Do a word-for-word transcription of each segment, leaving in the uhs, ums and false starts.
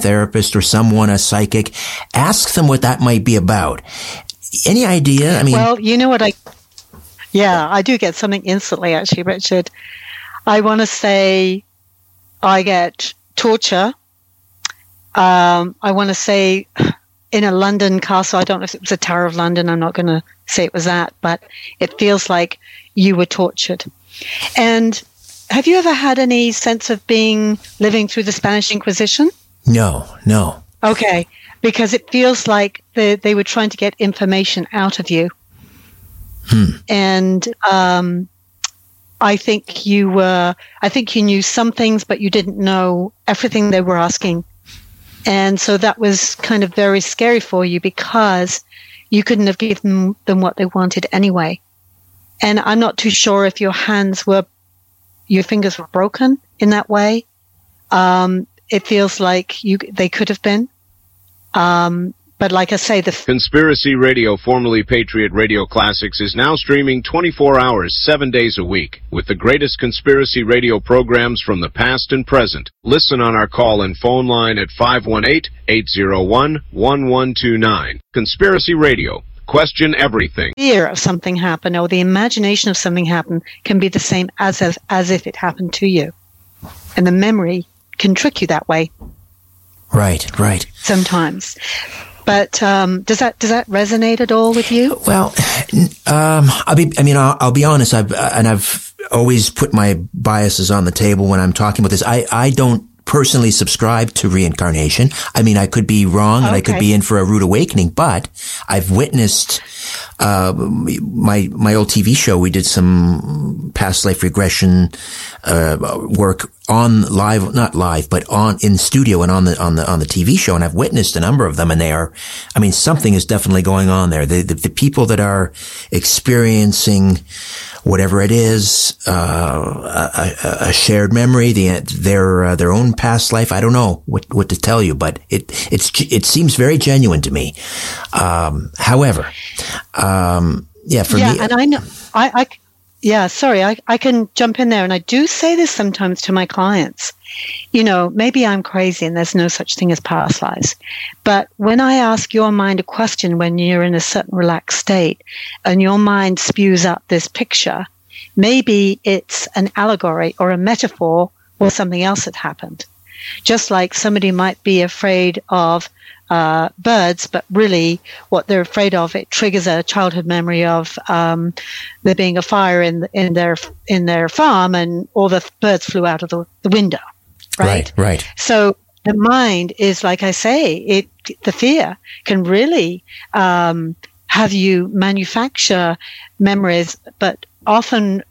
therapist or someone, a psychic, ask them what that might be about. Any idea? I mean, well, you know what I, yeah, I do get something instantly, actually, Richard. I want to say I get torture. Um, I want to say in a London castle, I don't know if it was the Tower of London. I'm not going to say it was that, but it feels like you were tortured. And have you ever had any sense of being living through the Spanish Inquisition? No, no. Okay, because it feels like they, they were trying to get information out of you. Hmm. And um, I think you were, I think you knew some things, but you didn't know everything they were asking. And so that was kind of very scary for you because you couldn't have given them what they wanted anyway. And I'm not too sure if your hands were, your fingers were broken in that way. Um, it feels like you they could have been. Um, but like I say, the f- Conspiracy Radio, formerly Patriot Radio Classics, is now streaming twenty-four hours, seven days a week, with the greatest conspiracy radio programs from the past and present. Listen on our call and phone line at five one eight, eight zero one, one one two nine. Conspiracy Radio. Question everything. Fear of something happen or the imagination of something happen can be the same as if, as if it happened to you. And the memory can trick you that way. Right, right. Sometimes. But um, does that does that resonate at all with you? Well, um, I'll be. I mean, I'll, I'll be honest. I've and I've always put my biases on the table when I'm talking about this. I I don't personally subscribe to reincarnation. I mean, I could be wrong and okay. I could be in for a rude awakening, but I've witnessed, uh, my, my old T V show. We did some past life regression, uh, work on live, not live, but on, in studio and on the, on the, on the T V show. And I've witnessed a number of them and they are, I mean, something is definitely going on there. The, the, the people that are experiencing whatever it is, uh, a, a shared memory, the, their, uh, their own past life. I don't know what, what to tell you, but it, it's, it seems very genuine to me. Um, however, um, yeah, for yeah, me. And I know, I, I, yeah, sorry, I, I can jump in there. And I do say this sometimes to my clients. You know, maybe I'm crazy and there's no such thing as past lives. But when I ask your mind a question when you're in a certain relaxed state and your mind spews up this picture, maybe it's an allegory or a metaphor or something else that happened. Just like somebody might be afraid of uh, birds, but really what they're afraid of, it triggers a childhood memory of um, there being a fire in in their in their farm and all the birds flew out of the, the window. Right? Right, right. So the mind is, like I say, it the fear can really um, have you manufacture memories, but often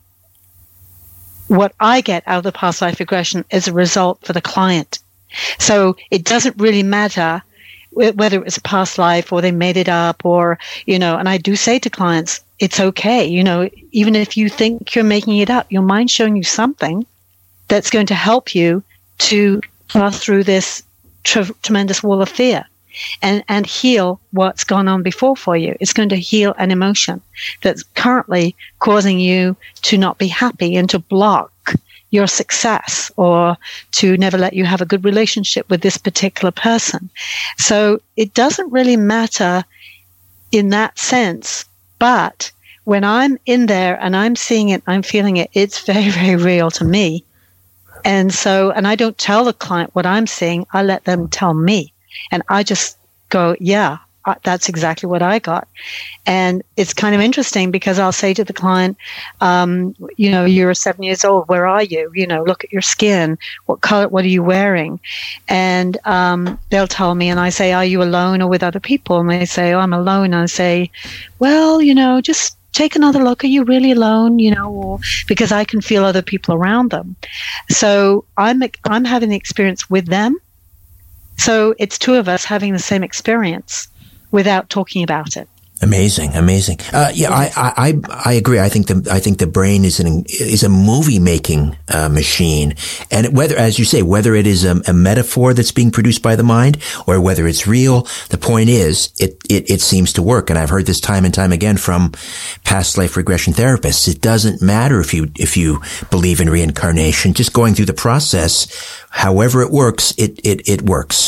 what I get out of the past life regression is a result for the client. So it doesn't really matter whether it was a past life or they made it up or, you know, and I do say to clients, it's okay. You know, even if you think you're making it up, your mind's showing you something that's going to help you to pass through this tr- tremendous wall of fear and, and heal what's gone on before for you. It's going to heal an emotion that's currently causing you to not be happy and to block your success or to never let you have a good relationship with this particular person. So it doesn't really matter in that sense, but when I'm in there and I'm seeing it, I'm feeling it, it's very, very real to me. And so, and I don't tell the client what I'm seeing, I let them tell me. And I just go, yeah, that's exactly what I got. And it's kind of interesting because I'll say to the client, um, you know, you're seven years old. Where are you? You know, look at your skin. What color, what are you wearing? And um, they'll tell me, and I say, are you alone or with other people? And they say, oh, I'm alone. And I say, well, you know, just take another look. Are you really alone? You know, or, because I can feel other people around them. So I'm I'm having the experience with them. So it's two of us having the same experience without talking about it. Amazing, amazing. Uh, yeah, I, I, I agree. I think the, I think the brain is an, is a movie making, uh, machine. And whether, as you say, whether it is a, a metaphor that's being produced by the mind or whether it's real, the point is it, it, it seems to work. And I've heard this time and time again from past life regression therapists. It doesn't matter if you, if you believe in reincarnation, just going through the process, however it works, it, it, it works.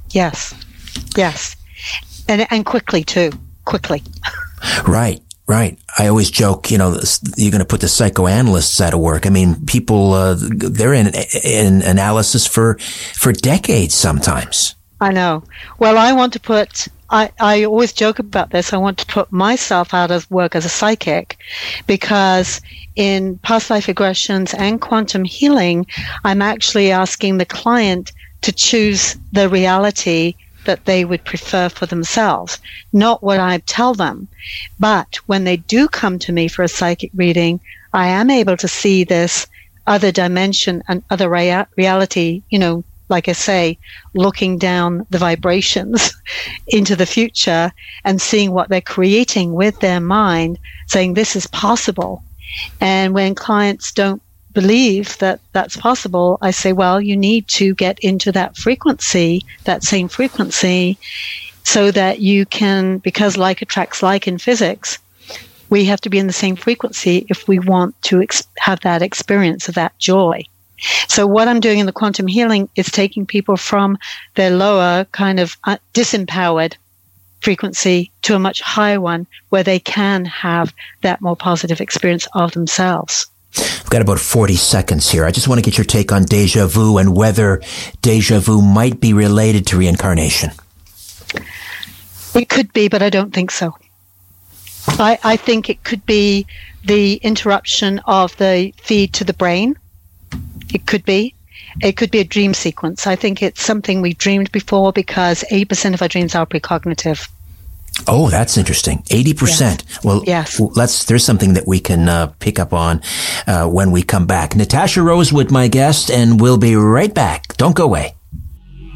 Yes. Yes. And and quickly too. Quickly. Right. Right. I always joke, you know, you're going to put the psychoanalysts out of work. I mean, people, uh, they're in, in analysis for, for decades sometimes. I know. Well, I want to put, I, I always joke about this. I want to put myself out of work as a psychic because in past life regressions and quantum healing, I'm actually asking the client to choose the reality that they would prefer for themselves, not what I tell them. But when they do come to me for a psychic reading, I am able to see this other dimension and other rea- reality, you know, like I say, looking down the vibrations into the future and seeing what they're creating with their mind, saying this is possible. And when clients don't believe that that's possible, I say, well, you need to get into that frequency, that same frequency, so that you can, because like attracts like in physics, we have to be in the same frequency if we want to ex- have that experience of that joy. So what I'm doing in the quantum healing is taking people from their lower kind of uh, disempowered frequency to a much higher one where they can have that more positive experience of themselves. We've got about forty seconds here. I just want to get your take on deja vu and whether deja vu might be related to reincarnation. It could be, but I don't think so. I, I think it could be the interruption of the feed to the brain. It could be. It could be a dream sequence. I think it's something we dreamed before because eighty percent of our dreams are precognitive. Oh, that's interesting. eighty percent. Yes. Well, yes. let's, there's something that we can uh, pick up on uh, when we come back. Natasha Rosewood, my guest, and we'll be right back. Don't go away.